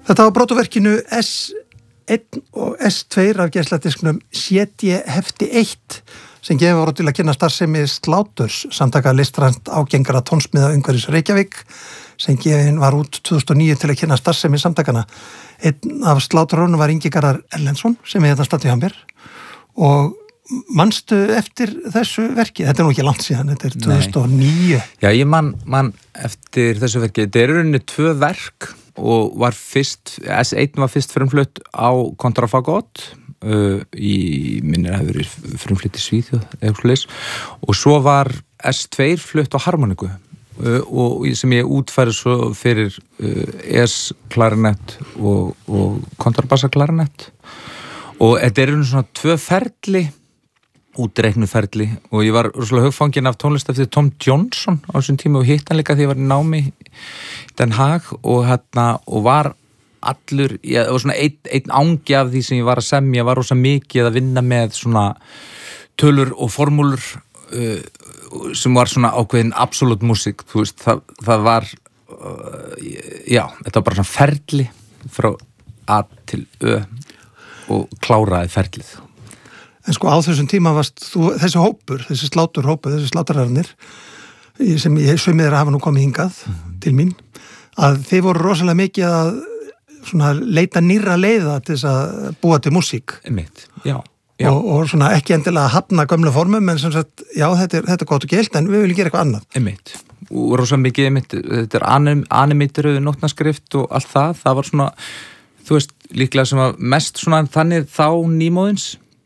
Þetta var brotaverkinu S1 og S2 af geisladisknum CD hefti 1 sem gefið voru til að kynna starfsemi Sláturs, samtaka listrænt ágengara tónsmiða umhverfis Reykjavík, sem gefin var út 2009 til að kynna starfsemi samtakana. Einn af Sláturunum var Ingi Garðar Erlendsson, sem hérna standi hjá mér, og manstu eftir þessu verki? Þetta nú ekki langt síðan, þetta 2009. Já, ég man eftir þessu verki. Þetta rauninni 2 verk og var fyrst, S1 var fyrst frumflutt á kontrafagott í minnir að verið frumflutt í Svíþjóð eða svoleiðis, og svo var S2 flutt á harmoniku og sem ég útfæri svo fyrir ES-klarinett og kontrabassa-klarinett, og þetta svona 2 ferli, útreiknu ferli, og ég var rosalega hugfangin af tónlist eftir Tom Johnson á þessum tíma og hitt hann líka því ég var í námi í Den Haag og var allur, það var svona einn ángi af því sem ég var að semja, var rosa mikið að vinna með svona tölur og formúlur sem var svona ákveðin absolutt músík, þú veist, það var þetta var bara svona ferli frá A til Ö og kláraði ferlið. En sko á þessum tíma varst þú, þessi hópur, þessi sláturhópur, þessi sláturarnir sem sumir þeirra hafa nú komið hingað til mín, að þeir voru rosalega mikið að svona leita nýrra leiða til þess að búa til músík. Einmitt, já. Og svona ekki endilega að hafna gömlu formum, en sem sagt, já, þetta er gott og gilt, en við viljum gera eitthvað annað. Einmitt, og rosalega mikið einmitt, þetta animítiruðu nótnaskrift og allt það var svona, þú veist, líklega sem að mest svona þannig þá nýmóðins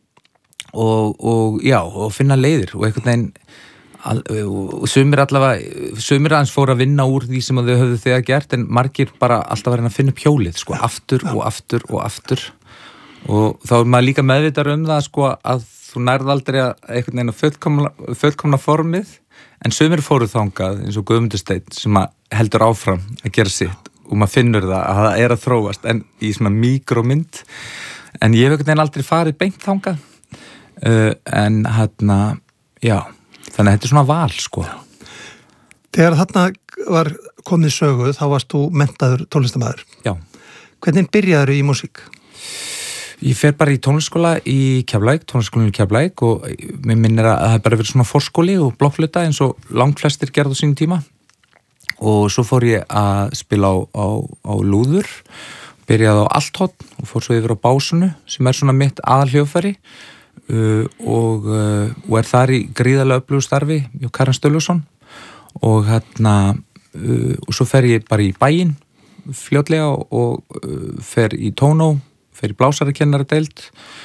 og finna leiðir og einhvern veginn sumir aðeins fóru að vinna úr því sem þau höfðu þegar gert, en margir bara alltaf að reyna að finna upp hjólið, sko, aftur og aftur og þá er maður líka meðvitar það, sko, að þú nærð aldrei einhvern veginn að fullkomna formið, en sumir fóru þangað eins og Guðmundur Steinn sem að heldur áfram að gera sitt og maður finnur það að það er að þróast en í svona míkrómynd, en ég hef einhvern veginn aldrei farið beint þangað en þannig að þetta er svona val, sko. Þegar þarna var komið sögu, þá varst þú menntaður tónlistarmaður. Já. Hvernig byrjaður í músík? Ég fer bara í tónlistaskóla í tónlistaskólanum í Keflavík, og mér minnir að það er bara verið svona forskóli og blokkflauta eins og langflestir gerðu á sínum tíma. Og svo fór ég að spila á lúður, byrjaði á althorn og fór svo yfir á básunu sem er svona mitt aðalhljóðfæri. Og er þar í gríðarlega öflugu starfi hjá Karin Stölusson og og svo fer ég bara í bæinn fljótlega og fer í tónó, fer í blásarakennara-deild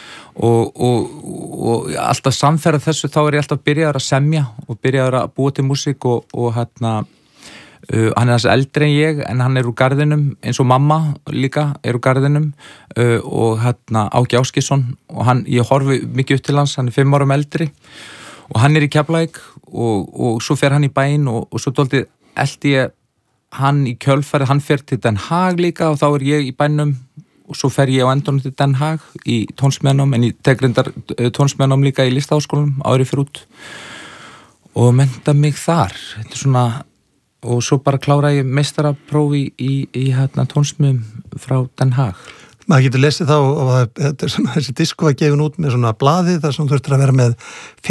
og alltaf samferða þessu, þá er ég alltaf byrjaður að semja og byrjaður að búa til músík og hann er þess eldri en ég, en hann er úr Garðinum eins og mamma líka er úr Garðinum og Áki Áskisson, og ég horfi mikið upp til hans, hann er 5 árum eldri og hann er í Keflavík og svo fer hann í bæinn og svo dálítið elti ég hann í kjölfarið, hann fer til Den Haag líka og þá er ég í bænum og svo fer ég á endunum til Den Haag í tónsmiðanám, en ég tek reyndar tónsmiðanám líka í Listaháskólanum áður fyrir út og mennta mig þar, þetta er svona. Og svo bara klára ég meistaraprófi í tónsmiðum frá Den Haag. Maður getur lesið þá, og þetta er svona, þessi disk var gefin út með svona blaði þar sem þurftur að vera með